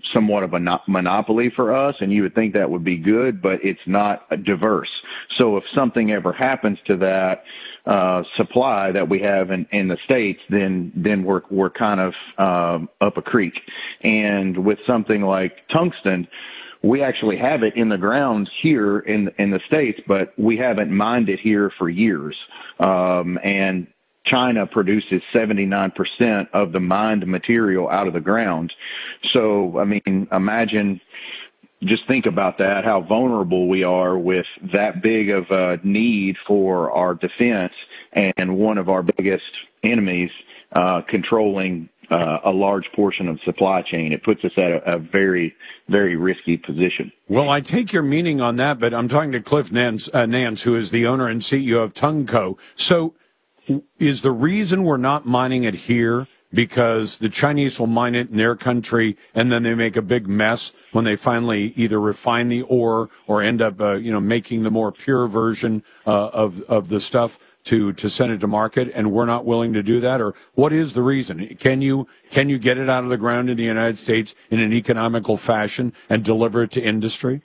somewhat of a monopoly for us, and you would think that would be good, but it's not diverse. So if something ever happens to that supply that we have in the States, then we're kind of up a creek. And with something like tungsten, we actually have it in the ground here in the States, but we haven't mined it here for years. And China produces 79% of the mined material out of the ground. So, I mean, just think about that, how vulnerable we are with that big of a need for our defense and one of our biggest enemies controlling a large portion of the supply chain. It puts us at a very, very risky position. Well, I take your meaning on that, but I'm talking to Cliff Nance, who is the owner and CEO of Tungco. So is the reason we're not mining it here because the Chinese will mine it in their country and then they make a big mess when they finally either refine the ore or end up, making the more pure version of the stuff to send it to market, and we're not willing to do that? Or what is the reason? Can you get it out of the ground in the United States in an economical fashion and deliver it to industry?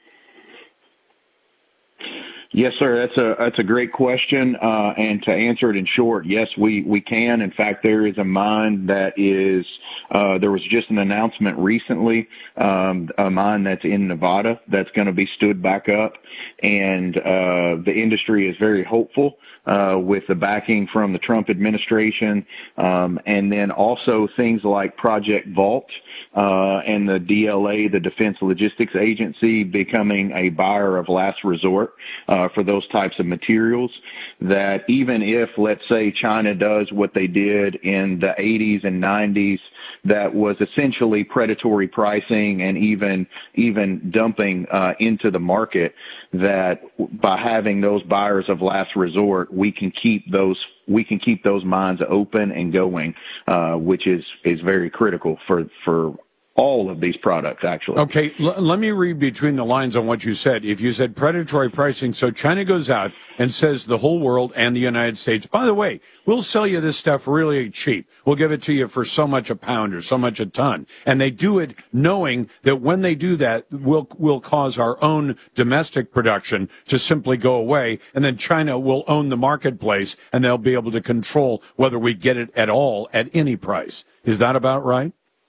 Yes, sir. That's a great question. And to answer it in short, yes, we can. In fact, there is a mine that is, there was just an announcement recently, a mine that's in Nevada that's going to be stood back up. And the industry is very hopeful with the backing from the Trump administration. And then also things like Project Vault and the DLA, the Defense Logistics Agency, becoming a buyer of last resort for those types of materials, that even if, let's say, China does what they did in the 80s and 90s, that was essentially predatory pricing and even dumping into the market, that by having those buyers of last resort, we can keep those mines open and going, which is very critical for all of these products, actually. Okay, let me read between the lines on what you said. If you said predatory pricing, so China goes out and says the whole world and the United States, by the way, we'll sell you this stuff really cheap. We'll give it to you for so much a pound or so much a ton. And they do it knowing that when they do that, we'll cause our own domestic production to simply go away. And then China will own the marketplace and they'll be able to control whether we get it at all at any price. Is that about right?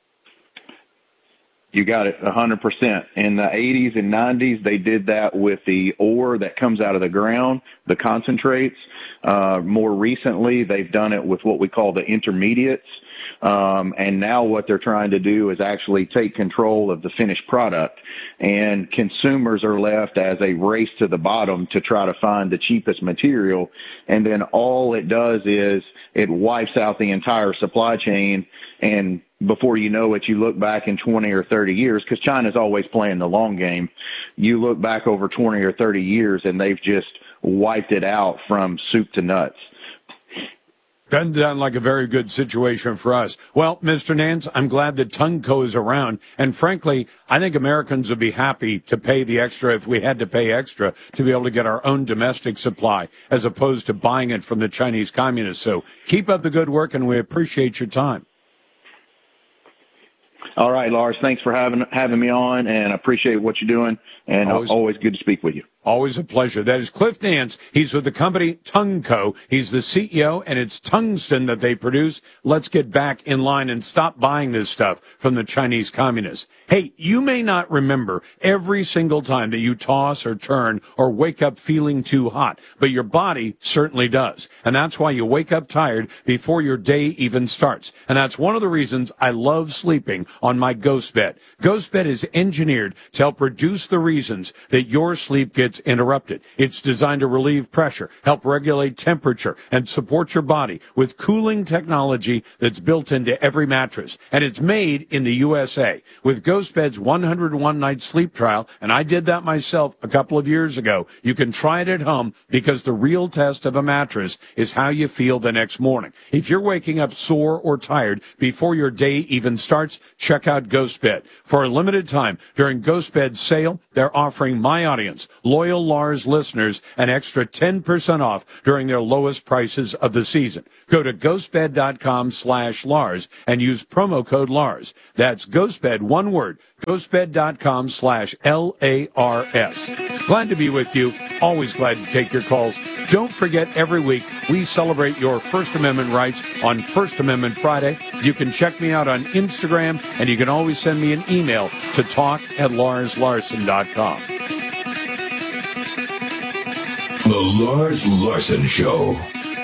You got it 100%. In the 80s and 90s, they did that with the ore that comes out of the ground, the concentrates. More recently, they've done it with what we call the intermediates. And now what they're trying to do is actually take control of the finished product. And consumers are left as a race to the bottom to try to find the cheapest material. And then all it does is it wipes out the entire supply chain. And before you know it, you look back in 20 or 30 years, because China's always playing the long game. You look back over 20 or 30 years, and they've just wiped it out from soup to nuts. Doesn't sound like a very good situation for us. Well, Mr. Nance, I'm glad that Tungco is around. And frankly, I think Americans would be happy to pay the extra, if we had to pay extra, to be able to get our own domestic supply as opposed to buying it from the Chinese communists. So keep up the good work, and we appreciate your time. All right, Lars, thanks for having me on, and I appreciate what you're doing, and always good to speak with you. Always a pleasure. That is Cliff Nance. He's with the company Tungco. He's the CEO, and it's tungsten that they produce. Let's get back in line and stop buying this stuff from the Chinese communists. Hey, you may not remember every single time that you toss or turn or wake up feeling too hot, but your body certainly does. And that's why you wake up tired before your day even starts. And that's one of the reasons I love sleeping on my Ghost Bed. Ghost Bed is engineered to help reduce the reasons that your sleep gets interrupted. It's designed to relieve pressure, help regulate temperature, and support your body with cooling technology that's built into every mattress. And it's made in the USA. With Ghost Bed's 101 night sleep trial, and I did that myself a couple of years ago, you can try it at home, because the real test of a mattress is how you feel the next morning. If you're waking up sore or tired before your day even starts, check out Ghost Bed. For a limited time during Ghost Bed's sale, they're offering my audience, loyal loyal Lars listeners an extra 10% off during their lowest prices of the season. Go to ghostbed.com/Lars and use promo code Lars. That's Ghostbed, one word, ghostbed.com/LARS. Glad to be with you. Always glad to take your calls. Don't forget, every week we celebrate your First Amendment rights on First Amendment Friday. You can check me out on Instagram, and you can always send me an email to talk@LarsLarson.com. The Lars Larson Show.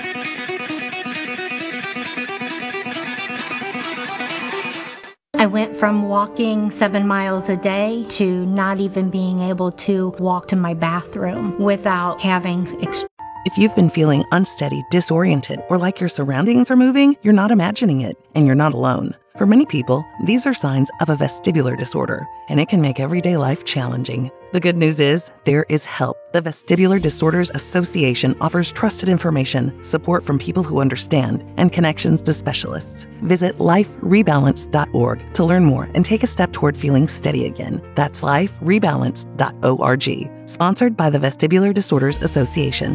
I went from walking 7 miles a day to not even being able to walk to my bathroom without having If you've been feeling unsteady, disoriented, or like your surroundings are moving, you're not imagining it, and you're not alone. For many people, these are signs of a vestibular disorder, and it can make everyday life challenging. The good news is, there is help. The Vestibular Disorders Association offers trusted information, support from people who understand, and connections to specialists. Visit liferebalance.org to learn more and take a step toward feeling steady again. That's liferebalance.org. Sponsored by the Vestibular Disorders Association.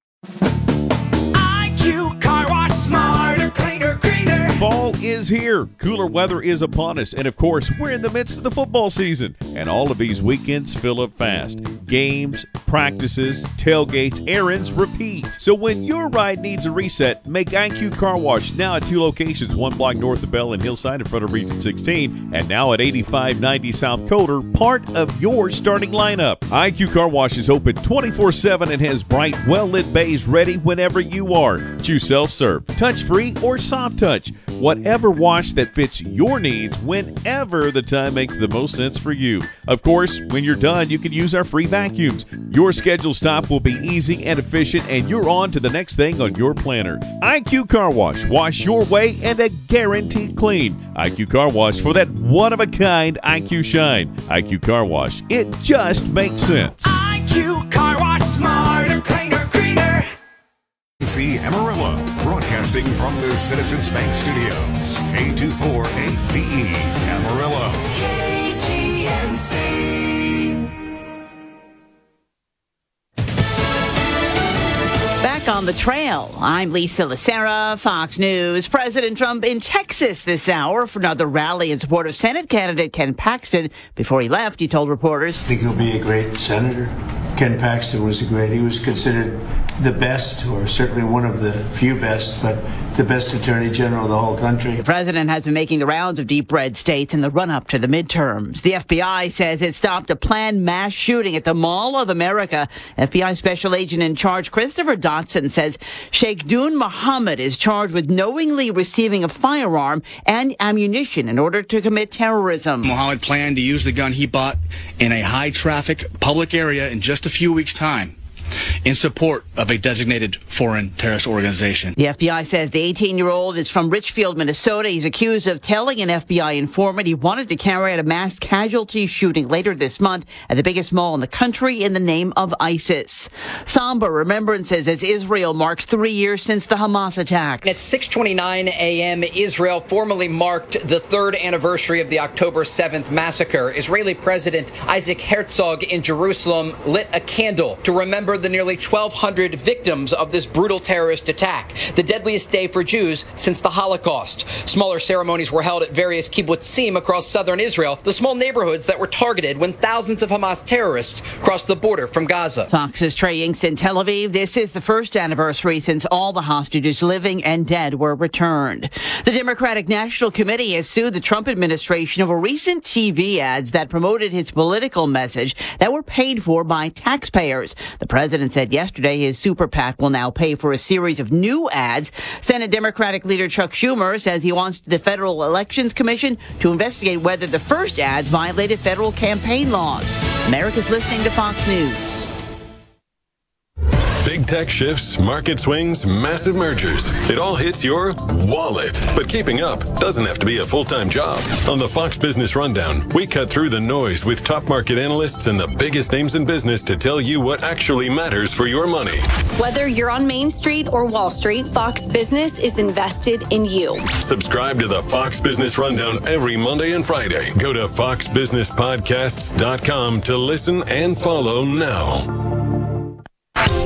IQ Car Wash, smarter, cleaner, greener. Fall is here. Cooler weather is upon us. And of course, we're in the midst of the football season. And all of these weekends fill up fast. Games, practices, tailgates, errands, repeat. So when your ride needs a reset, make IQ Car Wash now at 2 locations, 1 block north of Bell and Hillside in front of Region 16, and now at 8590 South Coder, part of your starting lineup. IQ Car Wash is open 24/7 and has bright, well-lit bays ready whenever you are. Choose self-serve, touch-free, or soft touch. Whatever wash that fits your needs whenever the time makes the most sense for you. Of course, when you're done, you can use our free vacuums. Your scheduled stop will be easy and efficient, and you're on to the next thing on your planner. IQ Car Wash. Wash your way and a guaranteed clean. IQ Car Wash for that one-of-a-kind IQ shine. IQ Car Wash. It just makes sense. IQ Car Wash, smarter, cleaner, greener. C. Amarillo, broadcasting from the Citizens Bank Studios. A248BE, Amarillo. KGNC. Back on the trail, I'm Lisa Lacera, Fox News. President Trump in Texas this hour for another rally in support of Senate candidate Ken Paxton. Before he left, he told reporters, I think he'll be a great senator. Ken Paxton was he was considered the best, or certainly one of the few best, but the best attorney general of the whole country. The president has been making the rounds of deep red states in the run-up to the midterms. The FBI says it stopped a planned mass shooting at the Mall of America. FBI Special Agent in charge Christopher Dotson says Sheikh Dun Mohammed is charged with knowingly receiving a firearm and ammunition in order to commit terrorism. Mohammed planned to use the gun he bought in a high-traffic public area in just a few weeks' time in support of a designated foreign terrorist organization. The FBI says the 18-year-old is from Richfield, Minnesota. He's accused of telling an FBI informant he wanted to carry out a mass casualty shooting later this month at the biggest mall in the country in the name of ISIS. Somber remembrances as Israel marks 3 years since the Hamas attacks. At 6:29 a.m., Israel formally marked the 3rd anniversary of the October 7th massacre. Israeli President Isaac Herzog in Jerusalem lit a candle to remember the nearly 1,200 victims of this brutal terrorist attack, the deadliest day for Jews since the Holocaust. Smaller ceremonies were held at various kibbutzim across southern Israel, the small neighborhoods that were targeted when thousands of Hamas terrorists crossed the border from Gaza. Fox's Trey Inks in Tel Aviv. This is the first anniversary since all the hostages living and dead were returned. The Democratic National Committee has sued the Trump administration over recent TV ads that promoted his political message that were paid for by taxpayers. The president said yesterday his super PAC will now pay for a series of new ads. Senate Democratic leader Chuck Schumer says he wants the Federal Elections Commission to investigate whether the first ads violated federal campaign laws. America's listening to Fox News. Big tech shifts, market swings, massive mergers. It all hits your wallet. But keeping up doesn't have to be a full-time job. On the Fox Business Rundown, we cut through the noise with top market analysts and the biggest names in business to tell you what actually matters for your money. Whether you're on Main Street or Wall Street, Fox Business is invested in you. Subscribe to the Fox Business Rundown every Monday and Friday. Go to foxbusinesspodcasts.com to listen and follow now.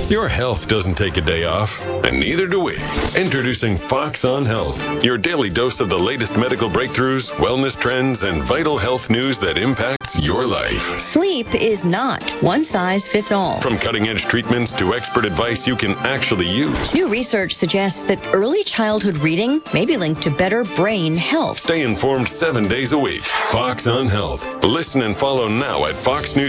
Your health doesn't take a day off, and neither do we. Introducing Fox on Health, your daily dose of the latest medical breakthroughs, wellness trends, and vital health news that impacts your life. Sleep is not one size fits all. From cutting-edge treatments to expert advice you can actually use. New research suggests that early childhood reading may be linked to better brain health. Stay informed 7 days a week. Fox on Health. Listen and follow now at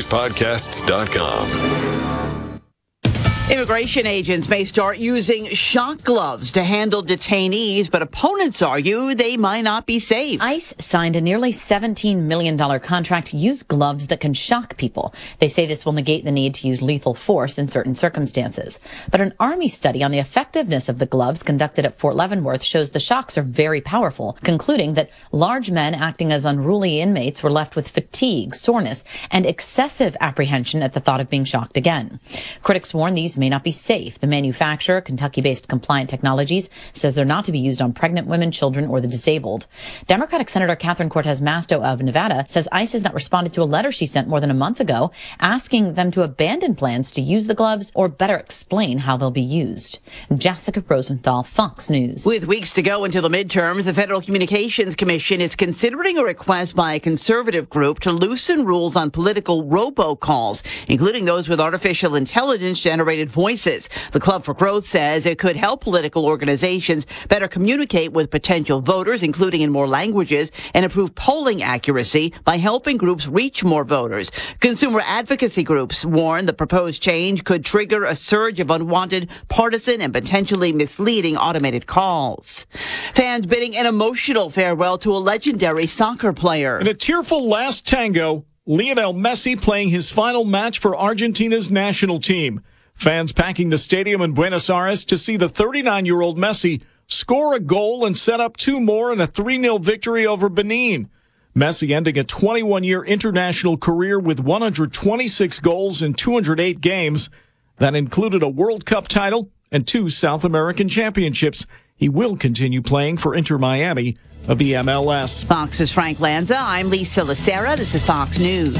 foxnewspodcasts.com. Immigration agents may start using shock gloves to handle detainees, but opponents argue they might not be safe. ICE signed a nearly $17 million contract to use gloves that can shock people. They say this will negate the need to use lethal force in certain circumstances. But an Army study on the effectiveness of the gloves conducted at Fort Leavenworth shows the shocks are very powerful, concluding that large men acting as unruly inmates were left with fatigue, soreness, and excessive apprehension at the thought of being shocked again. Critics warn these may not be safe. The manufacturer, Kentucky-based Compliant Technologies, says they're not to be used on pregnant women, children, or the disabled. Democratic Senator Catherine Cortez Masto of Nevada says ICE has not responded to a letter she sent more than a month ago asking them to abandon plans to use the gloves or better explain how they'll be used. Jessica Rosenthal, Fox News. With weeks to go until the midterms, the Federal Communications Commission is considering a request by a conservative group to loosen rules on political robocalls, including those with artificial intelligence-generated voices. The Club for Growth says it could help political organizations better communicate with potential voters, including in more languages, and improve polling accuracy by helping groups reach more voters. Consumer advocacy groups warn the proposed change could trigger a surge of unwanted, partisan, and potentially misleading automated calls. Fans bidding an emotional farewell to a legendary soccer player. In a tearful last tango, Lionel Messi playing his final match for Argentina's national team. Fans packing the stadium in Buenos Aires to see the 39-year-old Messi score a goal and set up two more in a 3-0 victory over Benin. Messi ending a 21-year international career with 126 goals in 208 games. That included a World Cup title and 2 South American championships. He will continue playing for Inter Miami of the MLS. Fox's Frank Lanza. I'm Lisa Lacera. This is Fox News.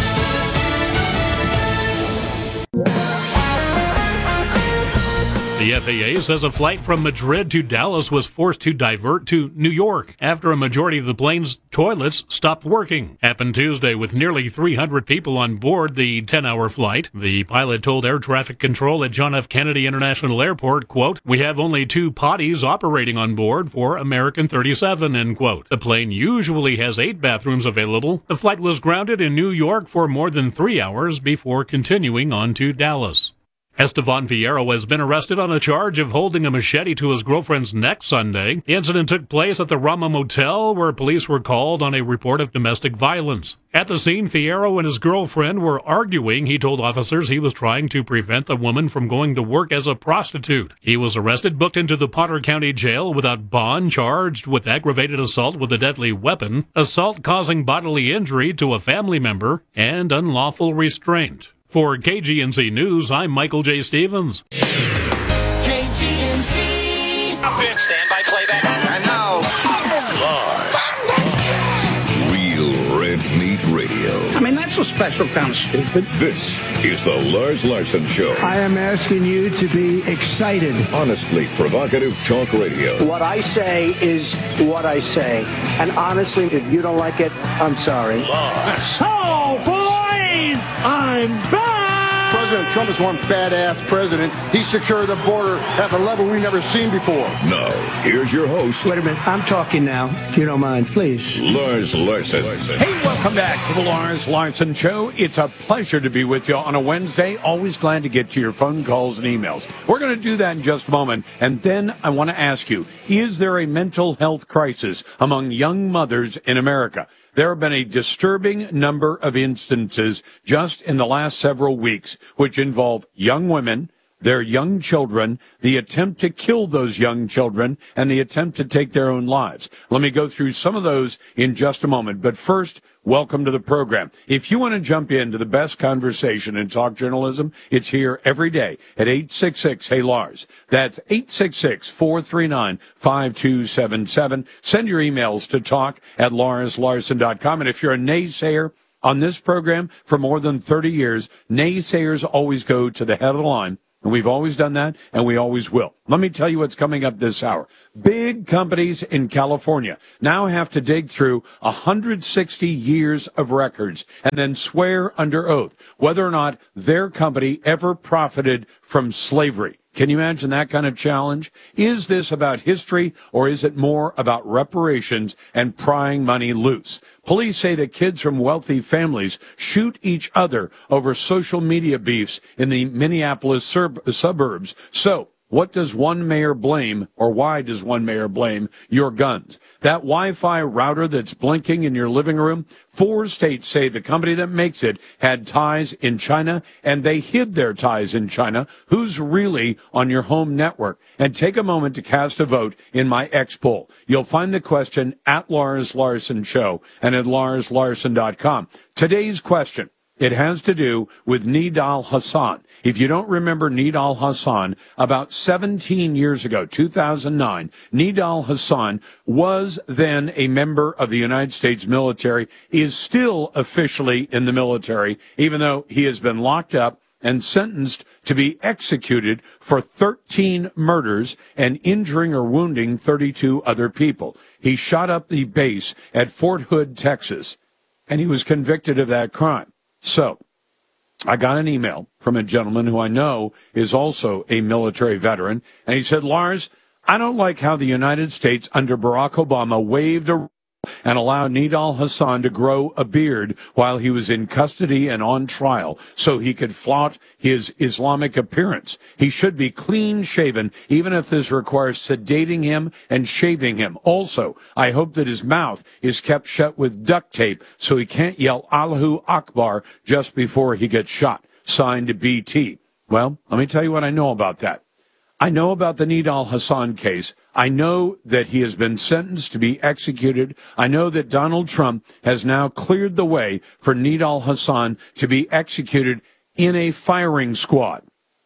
The FAA says a flight from Madrid to Dallas was forced to divert to New York after a majority of the plane's toilets stopped working. Happened Tuesday with nearly 300 people on board the 10-hour flight. The pilot told air traffic control at John F. Kennedy International Airport, quote, "We have only 2 potties operating on board for American 37, end quote. The plane usually has 8 bathrooms available. The flight was grounded in New York for more than 3 hours before continuing on to Dallas. Estevan Fierro has been arrested on a charge of holding a machete to his girlfriend's neck Sunday. The incident took place at the Rama Motel, where police were called on a report of domestic violence. At the scene, Fierro and his girlfriend were arguing. He told officers he was trying to prevent the woman from going to work as a prostitute. He was arrested, booked into the Potter County Jail without bond, charged with aggravated assault with a deadly weapon, assault causing bodily injury to a family member, and unlawful restraint. For KGNC News, I'm Michael J. Stevens. KGNC. Standby playback. And now, Live. Real Red Meat Radio. I mean, that's a special kind of stupid. This is the Lars Larson Show. I am asking you to be excited. Honestly provocative talk radio. What I say is what I say. And honestly, if you don't like it, I'm sorry. Lars. Oh, boys! I'm back! President Trump is one badass president. He secured the border at a level we've never seen before. Now, here's your host. Wait a minute. I'm talking now, if you don't mind, please. Lars Larson. Hey, welcome back to the Lars Larson Show. It's a pleasure to be with you on a Wednesday. Always glad to get to your phone calls and emails. We're going to do that in just a moment. And then I want to ask you, is there a mental health crisis among young mothers in America? There have been a disturbing number of instances just in the last several weeks, which involve young women, their young children, the attempt to kill those young children, and the attempt to take their own lives. Let me go through some of those in just a moment. But first, welcome to the program. If you want to jump into the best conversation in talk journalism, it's here every day at 866-HEY-LARS. That's 866-439-5277. Send your emails to talk@LarsLarson.com. And if you're a naysayer on this program for more than 30 years, naysayers always go to the head of the line And we've always done that, and we always will. Let me tell you what's coming up this hour. Big companies in California now have to dig through 160 years of records and then swear under oath whether or not their company ever profited from slavery. Can you imagine that kind of challenge? Is this about history, or is it more about reparations and prying money loose? Police say that kids from wealthy families shoot each other over social media beefs in the Minneapolis suburbs. So, what does one mayor blame, or why does one mayor blame your guns? That Wi-Fi router that's blinking in your living room, 4 states say the company that makes it had ties in China, and they hid their ties in China. Who's really on your home network? And take a moment to cast a vote in my X poll. You'll find the question at Lars Larson Show and at LarsLarson.com. Today's question. It has to do with Nidal Hasan. If you don't remember Nidal Hasan, about 17 years ago, 2009, Nidal Hasan was then a member of the United States military, is still officially in the military, even though he has been locked up and sentenced to be executed for 13 murders and injuring or wounding 32 other people. He shot up the base at Fort Hood, Texas, and he was convicted of that crime. So, I got an email from a gentleman who I know is also a military veteran, and he said, Lars, I don't like how the United States under Barack Obama waived a and allowed Nidal Hasan to grow a beard while he was in custody and on trial so he could flaunt his Islamic appearance. He should be clean-shaven, even if this requires sedating him and shaving him. Also, I hope that his mouth is kept shut with duct tape so he can't yell Allahu Akbar just before he gets shot. Signed BT. Well, let me tell you what I know about that. I know about the Nidal Hasan case. I know that he has been sentenced to be executed. I know that Donald Trump has now cleared the way for Nidal Hasan to be executed in a firing squad.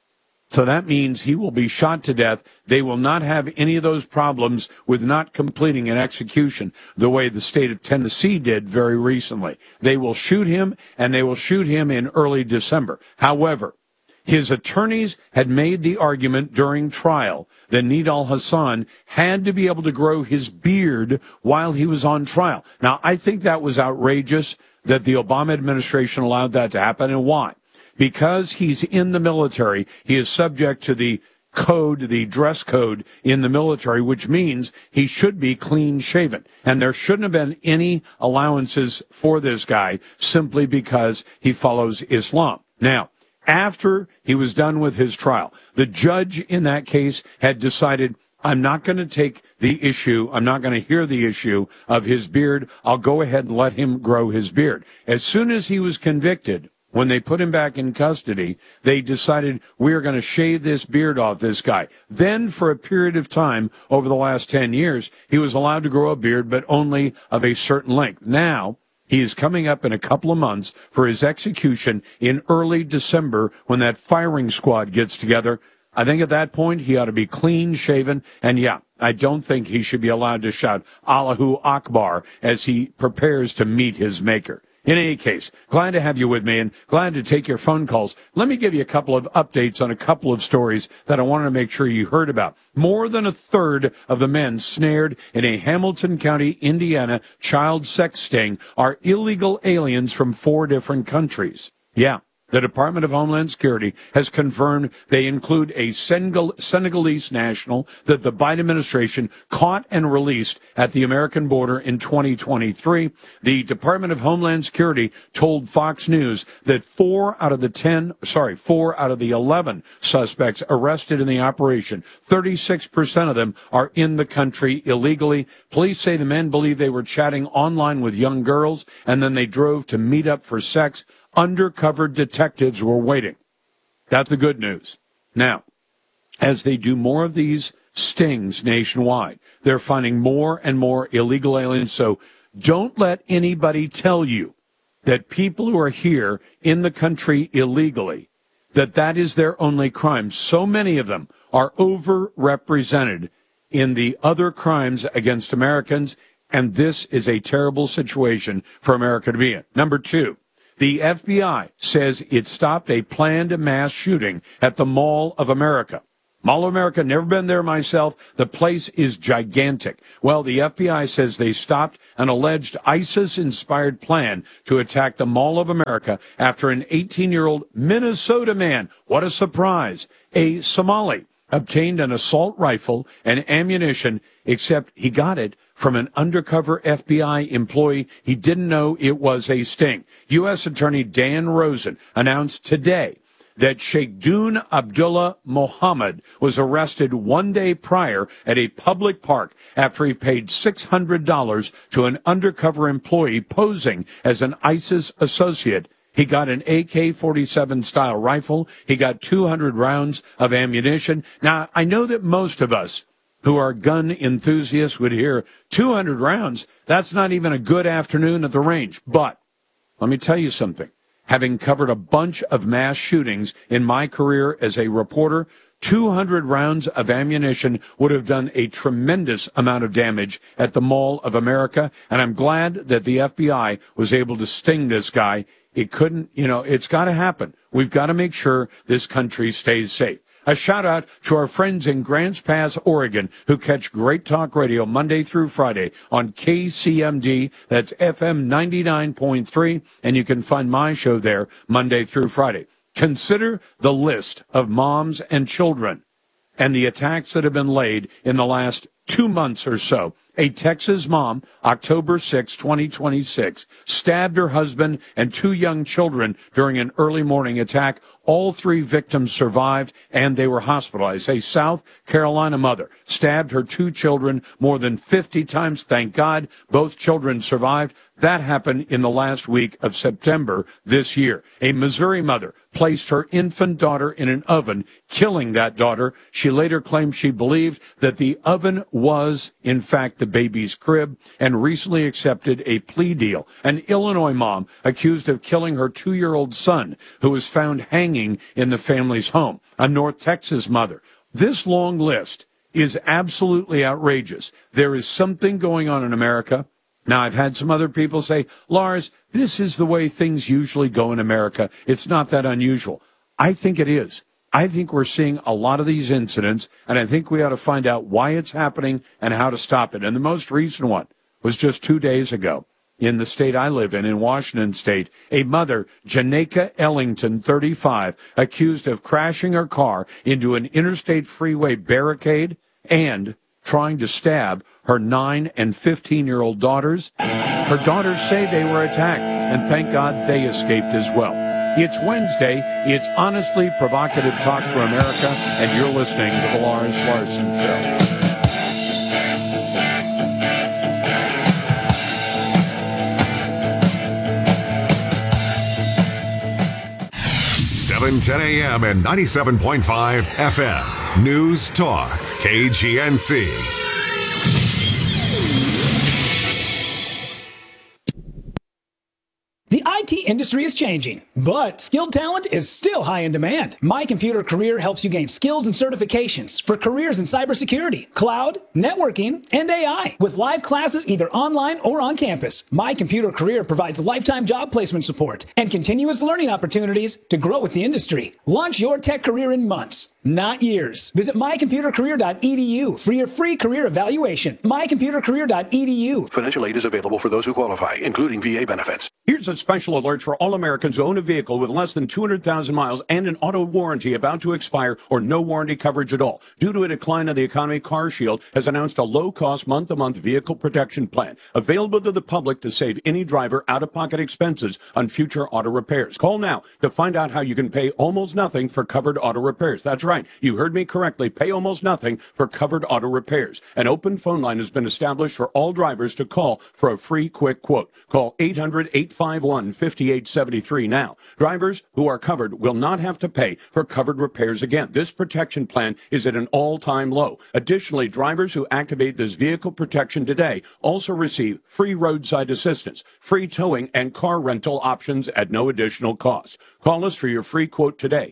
So that means he will be shot to death. They will not have any of those problems with not completing an execution the way the state of Tennessee did very recently. They will shoot him, and they will shoot him in early December. However, his attorneys had made the argument during trial that Nidal Hasan had to be able to grow his beard while he was on trial. Now, I think that was outrageous that the Obama administration allowed that to happen. And why? Because he's in the military, he is subject to the code, the dress code in the military, which means he should be clean shaven. And there shouldn't have been any allowances for this guy simply because he follows Islam. Now, after he was done with his trial, the judge in that case had decided, I'm not going to take the issue, I'm not going to hear the issue of his beard. I'll go ahead and let him grow his beard. As soon as he was convicted, when they put him back in custody, they decided, we're going to shave this beard off this guy. Then, for a period of time, over the last 10 years, he was allowed to grow a beard, but only of a certain length. Now, he is coming up in a couple of months for his execution in early December when that firing squad gets together. I think at that point he ought to be clean shaven. And yeah, I don't think he should be allowed to shout Allahu Akbar as he prepares to meet his maker. In any case, glad to have you with me and glad to take your phone calls. Let me give you a couple of updates on a couple of stories that I wanted to make sure you heard about. More than a third of the men snared in a Hamilton County, Indiana child sex sting are illegal aliens from 4 different countries. Yeah. The Department of Homeland Security has confirmed they include a Senegalese national that the Biden administration caught and released at the American border in 2023. The Department of Homeland Security told Fox News that 4 out of the 11 suspects arrested in the operation, 36% of them are in the country illegally. Police say the men believe they were chatting online with young girls and then they drove to meet up for sex. Undercover detectives were waiting. That's the good news. Now, as they do more of these stings nationwide, they're finding more and more illegal aliens. So don't let anybody tell you that people who are here in the country illegally, that is their only crime. So many of them are overrepresented in the other crimes against Americans, and this is a terrible situation for America to be in. Number 2. The FBI says it stopped a planned mass shooting at the Mall of America. Mall of America, never been there myself. The place is gigantic. Well, the FBI says they stopped an alleged ISIS-inspired plan to attack the Mall of America after an 18-year-old Minnesota man, what a surprise, a Somali, obtained an assault rifle and ammunition, except he got it from an undercover FBI employee. He didn't know it was a sting. U.S. Attorney Dan Rosen announced today that Sheikh Dun Abdullah Mohammed was arrested 1 day prior at a public park after he paid $600 to an undercover employee posing as an ISIS associate. He got an AK-47 style rifle. He got 200 rounds of ammunition. Now, I know that most of us who are gun enthusiasts would hear 200 rounds. That's not even a good afternoon at the range. But let me tell you something. Having covered a bunch of mass shootings in my career as a reporter, 200 rounds of ammunition would have done a tremendous amount of damage at the Mall of America, and I'm glad that the FBI was able to sting this guy. It couldn't, it's got to happen. We've got to make sure this country stays safe. A shout out to our friends in Grants Pass, Oregon, who catch Great Talk Radio Monday through Friday on KCMD. That's FM 99.3. And you can find my show there Monday through Friday. Consider the list of moms and children and the attacks that have been laid in the last 2 months or so. A Texas mom, October 6, 2026, stabbed her husband and 2 young children during an early morning attack. All 3 victims survived, and they were hospitalized. A South Carolina mother stabbed her 2 children more than 50 times. Thank God both children survived. That happened in the last week of September this year. A Missouri mother placed her infant daughter in an oven, killing that daughter. She later claimed she believed that the oven was, in fact, the baby's crib, and recently accepted a plea deal. An Illinois mom accused of killing her 2-year-old son, who was found hanging in the family's home. A North Texas mother. This long list is absolutely outrageous. There is something going on in America. Now, I've had some other people say, Lars, this is the way things usually go in America. It's not that unusual. I think it is. I think we're seeing a lot of these incidents, and I think we ought to find out why it's happening and how to stop it. And the most recent one was just 2 days ago in the state I live in Washington State. A mother, Janeka Ellington, 35, accused of crashing her car into an interstate freeway barricade and trying to stab her 9 and 15-year-old daughters. Her daughters say they were attacked, and thank God they escaped as well. It's Wednesday. It's honestly provocative talk for America, and you're listening to The Lars Larson Show. $7:10 a.m. and 97.5 FM. News Talk, KGNC. The IT industry is changing, but skilled talent is still high in demand. My Computer Career helps you gain skills and certifications for careers in cybersecurity, cloud, networking, and AI, with live classes either online or on campus. My Computer Career provides lifetime job placement support and continuous learning opportunities to grow with the industry. Launch your tech career in months, not years. Visit mycomputercareer.edu for your free career evaluation. mycomputercareer.edu. Financial aid is available for those who qualify, including VA benefits. Here's a special alert for all Americans who own a vehicle with less than 200,000 miles and an auto warranty about to expire or no warranty coverage at all. Due to a decline of the economy, CarShield has announced a low-cost month-to-month vehicle protection plan available to the public to save any driver out-of-pocket expenses on future auto repairs. Call now to find out how you can pay almost nothing for covered auto repairs. That's right. You heard me correctly. Pay almost nothing for covered auto repairs. An open phone line has been established for all drivers to call for a free quick quote. Call 800-851-5873 now. Drivers who are covered will not have to pay for covered repairs again. This protection plan is at an all-time low. Additionally, drivers who activate this vehicle protection today also receive free roadside assistance, free towing, and car rental options at no additional cost. Call us for your free quote today.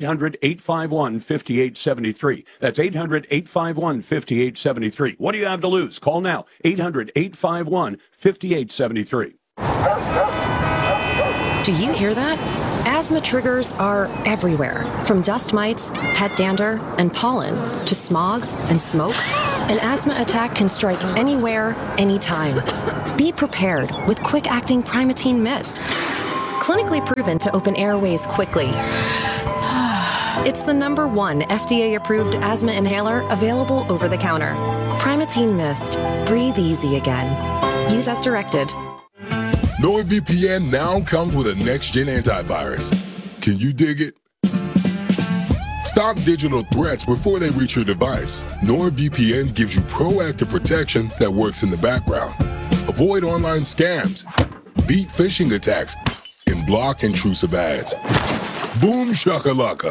800-851-5873. That's 800-851-5873. What do you have to lose? Call now. 800-851-5873. Do you hear that? Asthma triggers are everywhere, from dust mites, pet dander, and pollen, to smog and smoke. An asthma attack can strike anywhere, anytime. Be prepared with quick-acting Primatene Mist. Clinically proven to open airways quickly. It's the #1 FDA-approved asthma inhaler available over the counter. Primatene Mist. Breathe easy again. Use as directed. NordVPN now comes with a next-gen antivirus. Can you dig it? Stop digital threats before they reach your device. NordVPN gives you proactive protection that works in the background. Avoid online scams, beat phishing attacks, and block intrusive ads. Boom shakalaka.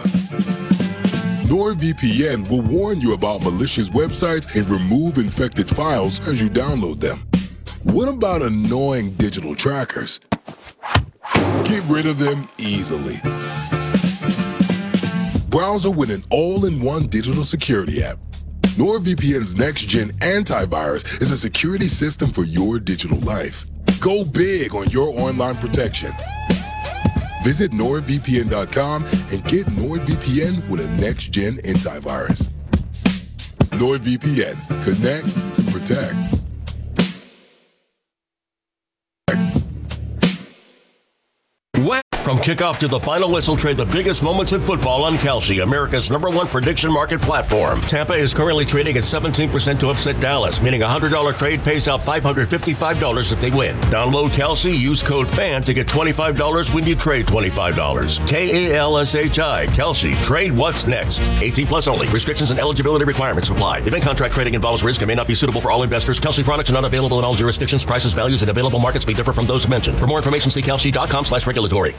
NordVPN will warn you about malicious websites and remove infected files as you download them. What about annoying digital trackers? Get rid of them easily. Browser with an all-in-one digital security app. NordVPN's next-gen antivirus is a security system for your digital life. Go big on your online protection. Visit NordVPN.com and get NordVPN with a next-gen antivirus. NordVPN. Connect and protect. From kickoff to the final whistle, trade the biggest moments in football on Kalshi, America's #1 prediction market platform. Tampa is currently trading at 17% to upset Dallas, meaning a $100 trade pays out $555 if they win. Download Kalshi, use code FAN to get $25 when you trade $25. KALSHI, Kalshi, trade what's next. 18 plus only. Restrictions and eligibility requirements apply. Event contract trading involves risk and may not be suitable for all investors. Kalshi products are not available in all jurisdictions. Prices, values, and available markets may differ from those mentioned. For more information, see kalshi.com/regulatory.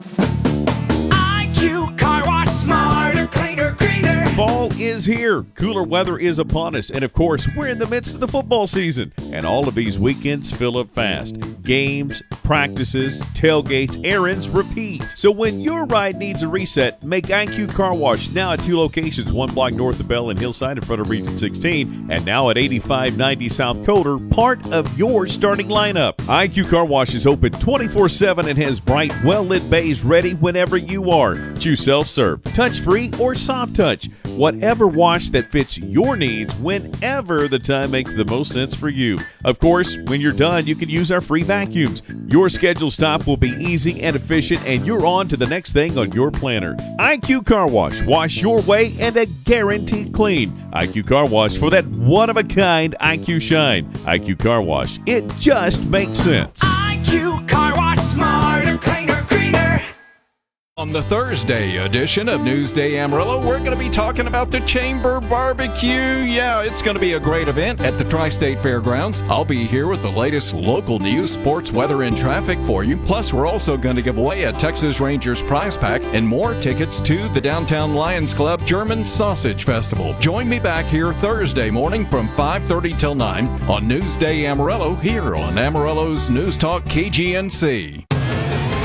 IQ Car Wash, smarter, cleaner, greener. Fall is here. Cooler weather is upon us. And of course, we're in the midst of the football season. And all of these weekends fill up fast. Games, practices, tailgates, errands, repeat. So when your ride needs a reset, make IQ Car Wash now at 2 locations, 1 block north of Bell and Hillside in front of Region 16, and now at 8590 South Coder, part of your starting lineup. IQ Car Wash is open 24/7 and has bright, well-lit bays ready whenever you are. Choose self-serve, touch-free, or soft touch. Whatever wash that fits your needs whenever the time makes the most sense for you. Of course, when you're done, you can use our free vacuums. Your scheduled stop will be easy and efficient, and you're on to the next thing on your planner. IQ Car Wash. Wash your way and a guaranteed clean. IQ Car Wash for that one-of-a-kind IQ shine. IQ Car Wash. It just makes sense. IQ Car Wash, smarter, cleaner, greener. On the Thursday edition of Newsday Amarillo, we're going to be talking about the Chamber Barbecue. Yeah, it's going to be a great event at the Tri-State Fairgrounds. I'll be here with the latest local news, sports, weather, and traffic for you. Plus, we're also going to give away a Texas Rangers prize pack and more tickets to the Downtown Lions Club German Sausage Festival. Join me back here Thursday morning from 5:30 till 9 on Newsday Amarillo here on Amarillo's News Talk KGNC.